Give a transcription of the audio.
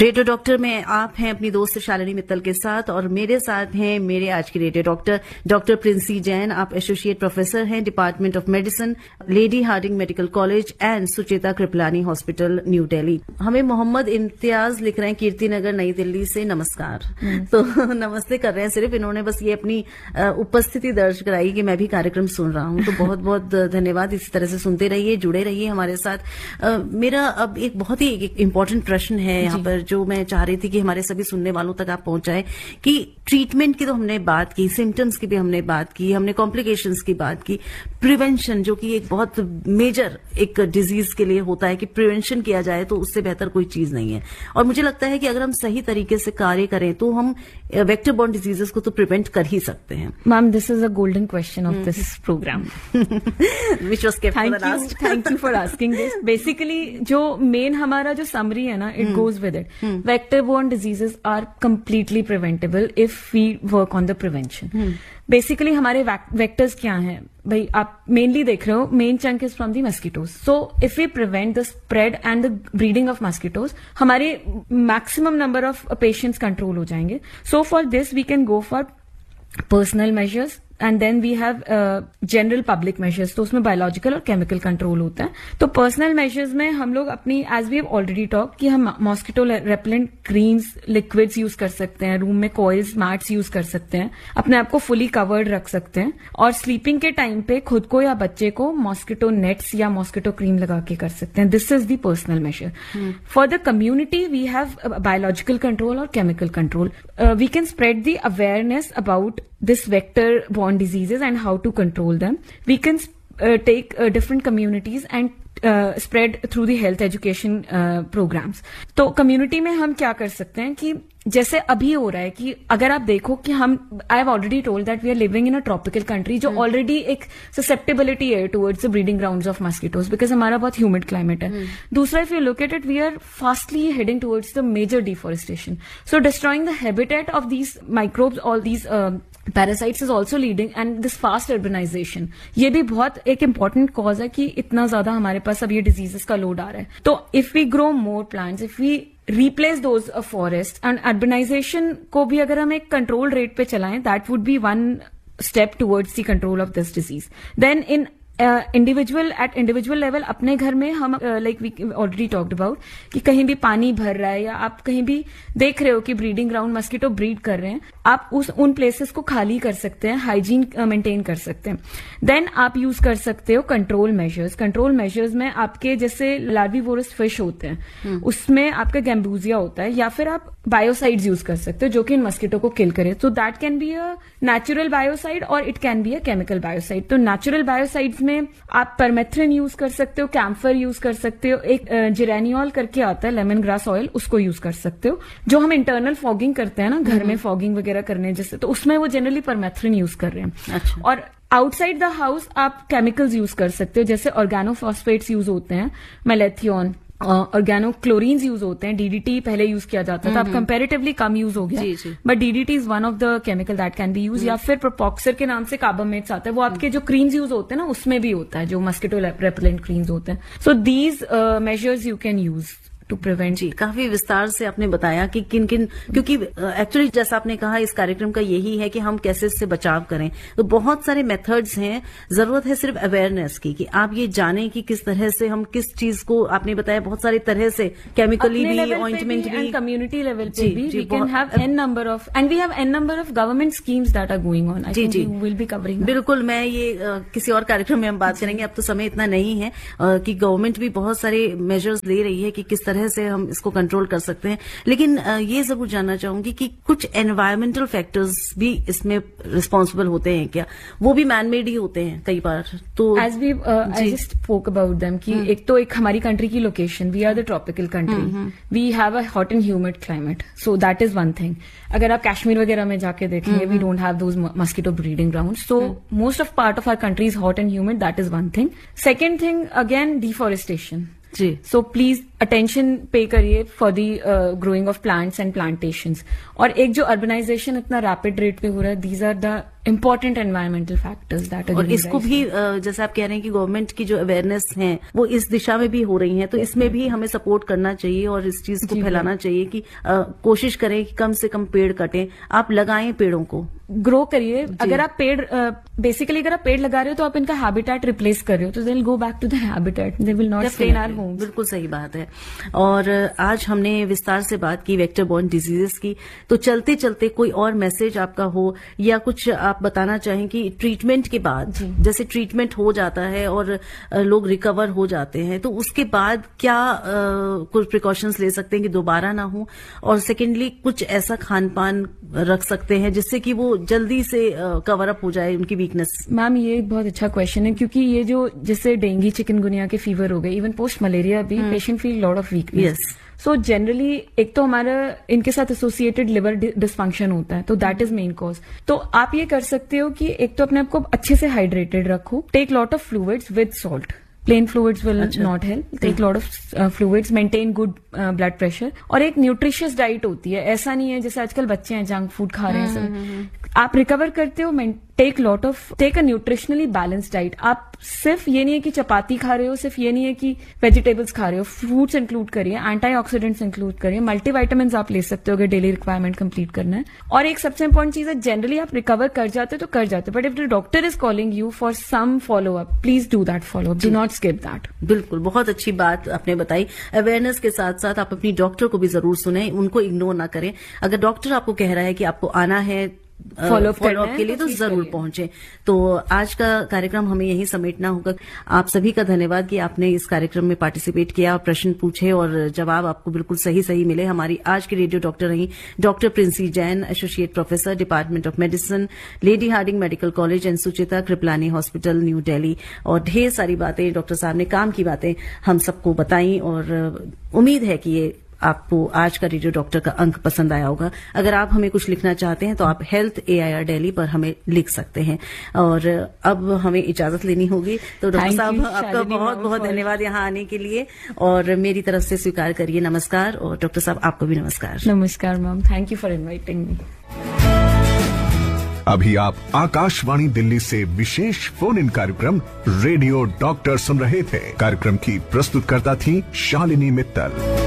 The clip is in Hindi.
रेडियो डॉक्टर में आप हैं अपनी दोस्त शालिनी मित्तल के साथ और मेरे साथ हैं मेरे आज के radio doctor doctor Princy Jain. आप एसोसिएट प्रोफेसर हैं department of medicine, lady Hardinge medical college and Sucheta Kripalani hospital, new Delhi. हमें मोहम्मद इम्तियाज लिख रहे हैं कीर्ति नगर, नई दिल्ली से। नमस्कार। तो नमस्ते कर रहे हैं सिर्फ, इन्होंने बस ये अपनी उपस्थिति दर्ज कराई कि मैं भी कार्यक्रम सुन रहा हूं। तो बहुत बहुत धन्यवाद। इसी तरह से सुनते रहिए, जुड़े रहिए हमारे साथ। मेरा अब एक बहुत ही इम्पोर्टेंट प्रश्न है यहाँ पर जो मैं चाह रही थी कि हमारे सभी सुनने वालों तक आप पहुंचाएं कि ट्रीटमेंट की तो हमने बात की, सिम्टम्स की भी हमने बात की, हमने कॉम्प्लिकेशंस की बात की, प्रिवेंशन जो कि एक बहुत मेजर एक डिजीज के लिए होता है कि प्रिवेंशन किया जाए तो उससे बेहतर कोई चीज नहीं है। और मुझे लगता है कि अगर हम सही तरीके से कार्य करें तो हम वेक्टर बॉर्न डिजीजेस को तो प्रिवेंट कर ही सकते हैं। Ma'am, this is a golden question of this programme which was kept for the last. Thank you for asking this. Basically जो मेन हमारा जो समरी है ना, it goes with it. Vector borne diseases are completely preventable if we work on the prevention. Basically हमारे वेक्टर्स क्या हैं भाई, आप मेनली देख रहे हो, main chunk is from the mosquitoes. So if we prevent the spread and the breeding of mosquitoes, हमारे maximum number of patients control हो जाएंगे। So for this we can go for personal measures and then we have general public measures. तो उसमें बायोलॉजिकल और केमिकल कंट्रोल होता है। तो पर्सनल मेजर्स में हम लोग अपनी, as we have already talk, कि हम mosquito repellent creams, liquids use कर सकते हैं, रूम में कॉइल्स, मैट्स यूज कर सकते हैं, अपने आप को फुली कवर्ड रख सकते हैं, और स्लीपिंग के टाइम पे खुद को या बच्चे को मॉस्किटो नेट्स या मॉस्किटो क्रीम लगा के कर सकते हैं। This is the personal major. For the community we have biological control और chemical control. We can spread the awareness about this vector borne diseases and how to control them. We can take different communities and spread through the health education programs. तो community में हम क्या कर सकते हैं कि जैसे अभी हो रहा है कि अगर आप देखो कि हम, I have already told that we are living in a tropical country जो ऑलरेडी एक ससेप्टेबिलिटी है towards the breeding grounds of mosquitoes, because हमारा बहुत ह्यूमिड क्लाइमेट है। दूसरा, if you look at it, we are fastly heading towards the major deforestation. So destroying the habitat of these microbes, all these parasites is also leading, and this fast urbanisation, ये भी बहुत एक इंपॉर्टेंट कॉज है कि इतना ज्यादा हमारे पास अब ये डिजीजेस का लोड आ रहा है। तो if we grow more plants, if we replace those forests, and urbanization को भी अगर हम एक कंट्रोल रेट पे चलाएं, that would be one step towards the control of this disease. Then in individual level अपने घर में हम, like we already talked about, कि कहीं भी पानी भर रहा है या आप कहीं भी देख रहे हो कि ब्रीडिंग ग्राउंड मस्कीटो ब्रीड कर रहे हैं, आप उन प्लेसेस को खाली कर सकते हैं, हाइजीन मेंटेन कर सकते हैं। देन आप यूज कर सकते हो कंट्रोल मेजर्स। कंट्रोल मेजर्स में आपके जैसे लार्विवोरस फिश होते हैं, उसमें आपका गैम्बूजिया होता है, या फिर आप बायोसाइड्स यूज कर सकते हो जो कि इन मस्कीटो को किल करे। तो that can be a natural biocide और it can be a chemical biocide. तो नेचुरल बायोसाइड्स में आप परमेथ्रिन यूज कर सकते हो, कैम्फर यूज कर सकते हो, एक जिरेनियोल करके आता है, लेमन ग्रास ऑयल, उसको यूज कर सकते हो। जो हम इंटरनल फॉगिंग करते हैं ना घर में, फॉगिंग वगैरह करने जैसे, तो उसमें वो जनरली परमेथ्रिन यूज कर रहे हैं। अच्छा। और आउटसाइड द हाउस आप केमिकल्स यूज कर सकते हो, जैसे ऑर्गेनोफॉस्फेट्स यूज होते हैं, मेलेथियोन, ऑर्गेनोक्लोरीन्स यूज होते हैं, डीडीटी पहले यूज किया जाता था, अब कंपैरेटिवली कम यूज हो गया, but DDT is one of the chemical that can be use. या फिर प्रोपॉक्सर के नाम से कार्बामेट्स आता है, वो आपके जो क्रीम्स यूज होते हैं ना उसमें भी होता है, जो मस्कीटो रेपेलेंट क्रीम्स होते हैं। So these measures you can use to prevent. जी, काफी विस्तार से आपने बताया कि किन किन, क्योंकि एक्चुअली जैसा आपने कहा इस कार्यक्रम का यही है कि हम कैसे इससे बचाव करें। तो बहुत सारे मेथड्स हैं, जरूरत है सिर्फ अवेयरनेस की, कि आप ये जानें कि किस तरह से हम किस चीज को, आपने बताया बहुत सारी तरह से, केमिकली भी, ऑइंटमेंट भी, कम्युनिटी लेवल पे भी we can have an number of, and we have an number of government schemes that are going on. I think we will be covering. बिल्कुल, मैं ये किसी और कार्यक्रम में हम बात करेंगे, अब तो समय इतना नहीं है, कि गवर्नमेंट भी बहुत सारे मेजर्स ले रही है कि किस तरह से हम इसको कंट्रोल कर सकते हैं। लेकिन ये जरूर जानना चाहूंगी कि कुछ एनवायरमेंटल फैक्टर्स भी इसमें रिस्पॉन्सिबल होते हैं क्या? वो भी मैनमेड ही होते हैं कई बार। तो as we I just spoke about them कि एक तो एक हमारी कंट्री की location, we are the tropical country, we have a hot and humid climate, so that is one thing. अगर आप कश्मीर वगैरह में जाके देखेंगे, we don't have those mosquito breeding ground, so most of part of our country is hot and humid, that is one thing. Second thing, again deforestation. Ji. So please attention पे करिए for the growing of plants and plantations. और एक जो अर्बनाइजेशन इतना रैपिड रेट पे हो रहा है, these are the important environmental factors that are. और इसको भी जैसे आप कह रहे हैं कि गवर्नमेंट की जो अवेयरनेस है वो इस दिशा में भी हो रही है, तो इसमें भी हमें सपोर्ट करना चाहिए और इस चीज को फैलाना चाहिए कि कोशिश करें कि कम से कम पेड़ कटें, आप लगाएं पेड़ों को, ग्रो करिए। अगर आप पेड़ बेसिकली अगर आप पेड़ लगा रहे हो तो आप इनका हैबिटेट रिप्लेस कर रहे हो, तो they will go back to the habitat, they will not stay in our home. बिल्कुल सही बात है। और आज हमने विस्तार से बात की वेक्टर बॉर्न डिजीजेस की, तो चलते चलते कोई और मैसेज आपका हो या कुछ आप बताना चाहें कि ट्रीटमेंट के बाद, जैसे ट्रीटमेंट हो जाता है और लोग रिकवर हो जाते हैं, तो उसके बाद क्या कुछ प्रिकॉशंस ले सकते हैं कि दोबारा ना हो, और सेकेंडली कुछ ऐसा खान पान रख सकते हैं जिससे कि वो जल्दी से कवर अप हो जाए उनकी वीकनेस? मैम ये एक बहुत अच्छा क्वेश्चन है, क्योंकि ये जो जैसे डेंगू चिकनगुनिया के फीवर हो गए, इवन पोस्ट मलेरिया भी patient feel lot of weakness. So generally एक तो हमारा इनके साथ एसोसिएटेड लिवर डिसफंक्शन होता है, तो दैट इज मेन कॉज। तो आप ये कर सकते हो कि एक तो अपने आप को अच्छे से हाइड्रेटेड रखो, take lot of fluids with salt, plane fluids will not help, take lot of fluids, maintain good blood pressure, और एक न्यूट्रिशियस डाइट होती है। ऐसा नहीं है जैसे आजकल बच्चे हैं जंक फूड खा रहे हैं सब, आप रिकवर करते हो, take a nutritionally balance diet. आप सिर्फ ये नहीं है कि चपाती खा रहे हो, सिर्फ ये नहीं है कि वेजिटेबल्स खा रहे हो, फ्रूट्स इंक्लूड करिए, एंटीऑक्सीडेंट्स इंक्लूड करिए, मल्टीविटामिन्स आप ले सकते हो अगर डेली रिक्वायरमेंट कंप्लीट करना है। और एक सबसे इंपॉर्टेंट चीज है, जनरली आप रिकवर कर जाते हो तो कर जाते हो, but if the doctor is calling you for some follow up, please do that follow up, do not skip that. बिल्कुल, बहुत अच्छी बात आपने बताई। अवेयरनेस के साथ साथ आप अपनी डॉक्टर को भी जरूर सुने, उनको इग्नोर ना करें। अगर डॉक्टर आपको कह रहा है कि आपको आना है फॉलोअप के लिए, तो जरूर पहुंचे। तो आज का कार्यक्रम हमें यही समेटना होगा। आप सभी का धन्यवाद कि आपने इस कार्यक्रम में पार्टिसिपेट किया, प्रश्न पूछे और जवाब आपको बिल्कुल सही सही मिले। हमारी आज की रेडियो डॉक्टर रही doctor Princy Jain, associate professor, department of medicine, lady Hardinge medical college and Suchita Kripalani hospital, new Delhi. और ढेर सारी बातें डॉक्टर साहब ने काम की बातें हम सबको बताई, और उम्मीद है कि ये आपको आज का रेडियो डॉक्टर का अंक पसंद आया होगा। अगर आप हमें कुछ लिखना चाहते हैं तो आप हेल्थ AIR दिल्ली पर हमें लिख सकते हैं। और अब हमें इजाजत लेनी होगी, तो डॉक्टर साहब आपका बहुत बहुत धन्यवाद यहाँ आने के लिए, और मेरी तरफ से स्वीकार करिए नमस्कार। और डॉक्टर साहब आपको भी नमस्कार। नमस्कार ma'am, thank you for inviting me. अभी आप आकाशवाणी दिल्ली से विशेष फोन इन कार्यक्रम रेडियो डॉक्टर सुन रहे थे। कार्यक्रम की प्रस्तुतकर्ता थी शालिनी मित्तल।